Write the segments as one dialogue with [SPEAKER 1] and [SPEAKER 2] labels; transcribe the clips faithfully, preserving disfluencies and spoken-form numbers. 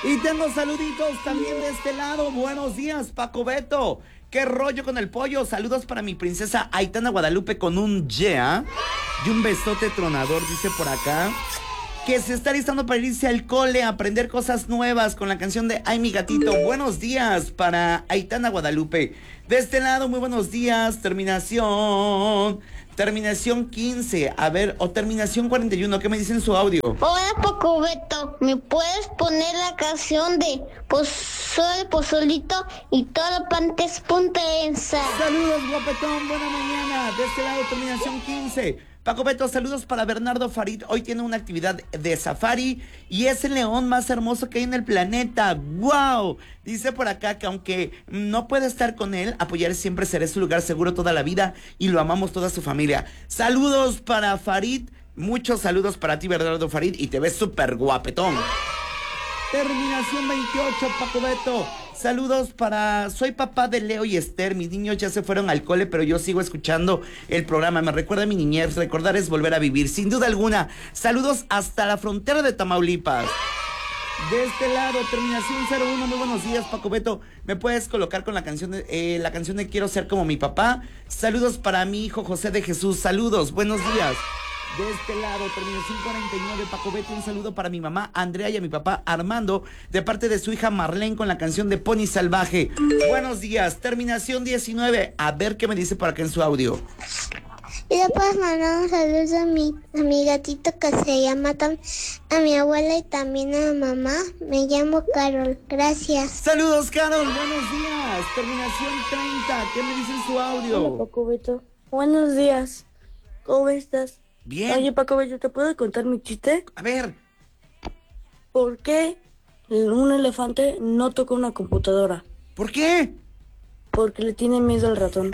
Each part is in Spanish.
[SPEAKER 1] Y tengo saluditos también de este lado. Buenos días, Paco Beto. ¿Qué rollo con el pollo? Saludos para mi princesa Aitana Guadalupe con un yeah y un besote tronador, dice por acá. Que se está listando para irse al cole a aprender cosas nuevas con la canción de Ay, mi gatito. Buenos días para Aitana Guadalupe. De este lado, muy buenos días. Terminación. Terminación quince. A ver, o terminación cuarenta y uno. ¿Qué me dicen su audio?
[SPEAKER 2] Hola, Paco Beto. ¿Me puedes poner la canción de Pozole, Pozolito y todo pantes puntensa?
[SPEAKER 1] Saludos, guapetón. Buena mañana. De este lado, terminación quince. Paco Beto, saludos para Bernardo Farid. Hoy tiene una actividad de safari y es el león más hermoso que hay en el planeta. ¡Wow! Dice por acá que aunque no puede estar con él, apoyar siempre será su lugar seguro toda la vida y lo amamos toda su familia. Saludos para Farid. Muchos saludos para ti, Bernardo Farid. Y te ves súper guapetón. Terminación veintiocho, Paco Beto. Saludos para... Soy papá de Leo y Esther. Mis niños ya se fueron al cole, pero yo sigo escuchando el programa. Me recuerda a mi niñez. Recordar es volver a vivir, sin duda alguna. Saludos hasta la frontera de Tamaulipas. De este lado, terminación cero uno. Muy buenos días, Paco Beto. ¿Me puedes colocar con la canción de, eh, la canción de Quiero ser como mi papá? Saludos para mi hijo José de Jesús. Saludos, buenos días. De este lado, terminación cuarenta y nueve, Paco Beto, un saludo para mi mamá Andrea y a mi papá Armando, de parte de su hija Marlene con la canción de Pony Salvaje. Buenos días, terminación diecinueve, a ver qué me dice por acá en su audio.
[SPEAKER 2] Y le puedes mandar un saludo a mi, a mi gatito que se llama Tom, a mi abuela y también a mi mamá. Me llamo Carol, gracias.
[SPEAKER 1] Saludos, Carol, buenos días, terminación treinta, ¿qué me dice en su audio?
[SPEAKER 3] Hola, Paco Beto, buenos días, ¿cómo estás?
[SPEAKER 1] Bien.
[SPEAKER 3] Oye, Paco Beto, ¿te puedo contar mi chiste?
[SPEAKER 1] A ver.
[SPEAKER 3] ¿Por qué un elefante no toca una computadora?
[SPEAKER 1] ¿Por qué?
[SPEAKER 3] Porque le tiene miedo al ratón.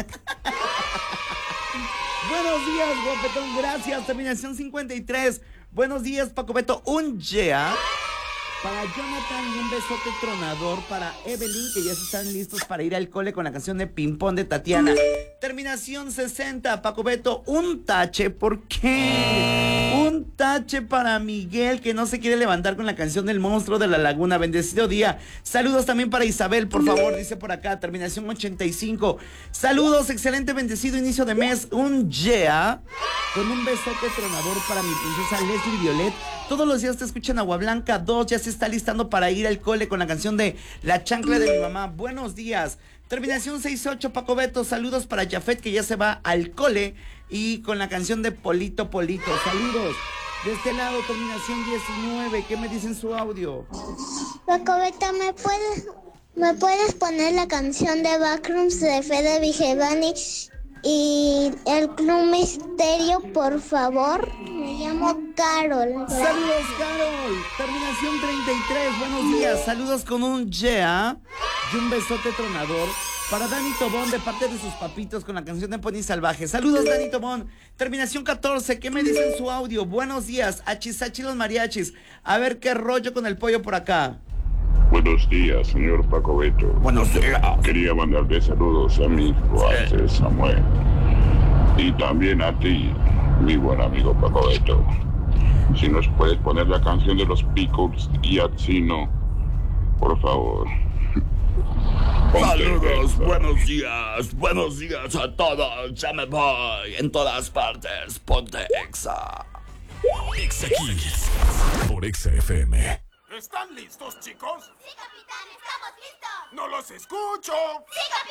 [SPEAKER 1] Buenos días, guapetón, gracias. Terminación cincuenta y tres. Buenos días, Paco Beto. Un yeah para Jonathan y un besote tronador para Evelyn, que ya se están listos para ir al cole con la canción de Ping Pong de Tatiana. Terminación sesenta, Paco Beto, un tache. ¿Por qué? Un tache para Miguel, que no se quiere levantar con la canción del monstruo de la laguna. Bendecido día. Saludos también para Isabel, por favor, dice por acá. Terminación ochenta y cinco. Saludos, excelente, bendecido inicio de mes. Un yeah con un besote tronador para mi princesa Leslie Violet. Todos los días te escuchan Agua Blanca dos. Ya se está listando para ir al cole con la canción de La chancla de mi mamá. Buenos días. Terminación sesenta y ocho, Paco Beto. Saludos para Jafet, que ya se va al cole y con la canción de Polito Polito. Saludos. De este lado, terminación diecinueve. ¿Qué me dicen su audio?
[SPEAKER 2] Paco Beto, ¿me puedes, ¿me puedes poner la canción de Backrooms de Fede Vigevani y el Club Misterio, por favor? Me llamo Carol.
[SPEAKER 1] Saludos, Carol. Terminación treinta y tres. Buenos días. Saludos con un yeah y un besote tronador para Dani Tobón, de parte de sus papitos con la canción de Pony Salvaje. Saludos, Dani Tobón. Terminación catorce. ¿Qué me dicen su audio? Buenos días. Achisachi los mariachis. A ver qué rollo con el pollo por acá.
[SPEAKER 4] Buenos días, señor Paco Beto.
[SPEAKER 1] Buenos días.
[SPEAKER 4] Quería mandarle saludos a mi hijo, a Samuel. Y también a ti, mi buen amigo Paco Beto. Si nos puedes poner la canción de los Pickles y Atzino, por favor.
[SPEAKER 1] Saludos, buenos días, buenos días a todos. Ya me voy en todas partes. Ponte Exa.
[SPEAKER 5] Exa Kids por Exa F M.
[SPEAKER 6] ¿Están listos, chicos?
[SPEAKER 7] Sí, capitán, estamos listos.
[SPEAKER 6] ¡No los escucho!
[SPEAKER 7] Sí, capitán.